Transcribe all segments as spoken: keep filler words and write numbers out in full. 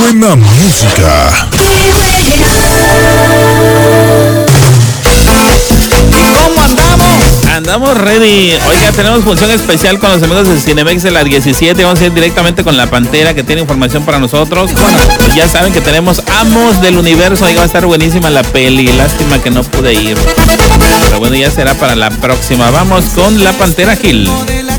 buena música. ¿Cómo andamos? Andamos ready. Oiga, tenemos función especial con los amigos de Cinemex de la diecisiete. Vamos a ir directamente con La Pantera, que tiene información para nosotros. Pues ya saben que tenemos Amos del Universo. Ahí va a estar buenísima la peli. Lástima que no pude ir. Pero bueno, ya será para la próxima. Vamos con La Pantera Gil.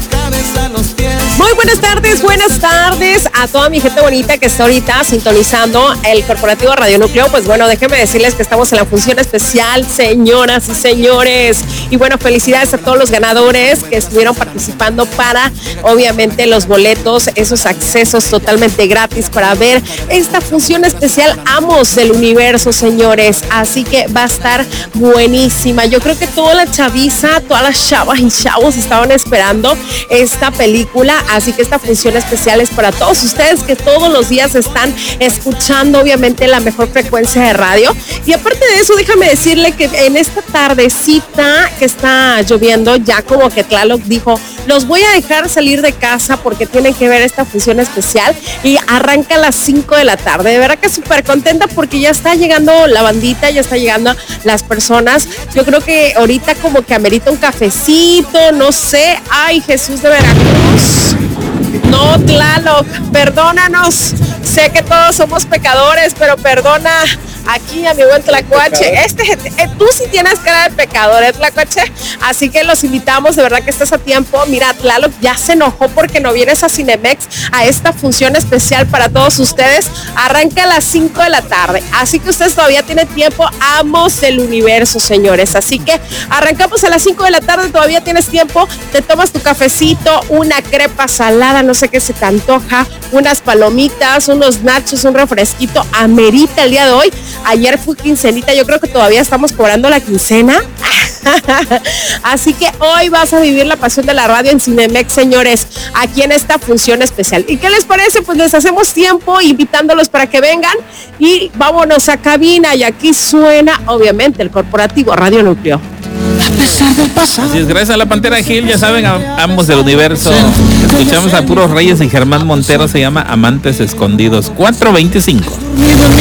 Muy buenas tardes, buenas tardes a toda mi gente bonita que está ahorita sintonizando el Corporativo Radio Núcleo. Pues bueno, déjenme decirles que estamos en la función especial, señoras y señores. Y bueno, felicidades a todos los ganadores que estuvieron participando para, obviamente, los boletos, esos accesos totalmente gratis para ver esta función especial Amos del Universo, señores. Así que va a estar buenísima. Yo creo que toda la chaviza, todas las chavas y chavos estaban esperando esta película. Así que esta función especial es para todos ustedes que todos los días están escuchando, obviamente, la mejor frecuencia de radio. Y aparte de eso, déjame decirle que en esta tardecita que está lloviendo, ya como que Tlaloc dijo, los voy a dejar salir de casa porque tienen que ver esta función especial y arranca a las cinco de la tarde. De verdad que súper contenta porque ya está llegando la bandita, ya está llegando las personas. Yo creo que ahorita como que amerita un cafecito, no sé. Ay, Jesús de Veracruz. No, Tlaloc, perdónanos. Sé que todos somos pecadores, pero perdona aquí a mi buen Tlacuache. Este, eh, tú sí tienes cara de pecador, ¿eh, Tlacuache? Así que los invitamos, de verdad que estás a tiempo. Mira, Tlaloc ya se enojó porque no vienes a Cinemex a esta función especial para todos ustedes. Arranca a las cinco de la tarde, así que ustedes todavía tienen tiempo. Amos del Universo, señores. Así que arrancamos a las cinco de la tarde, todavía tienes tiempo. Te tomas tu cafecito, una crepa salada, no sé qué se te antoja, unas palomitas, unos nachos, un refresquito. Amerita el día de hoy. Ayer fue quincenita, yo creo que todavía estamos cobrando la quincena. Así que hoy vas a vivir la pasión de la radio en Cinemex, señores, aquí en esta función especial. ¿Y qué les parece? Pues les hacemos tiempo invitándolos para que vengan y vámonos a cabina. Y aquí suena, obviamente, el Corporativo Radio Núcleo. Así es, gracias a La Pantera Gil, ya saben, Amos del Universo. Escuchamos a puros reyes y Germán Montero, se llama Amantes Escondidos. cuatro veinticinco.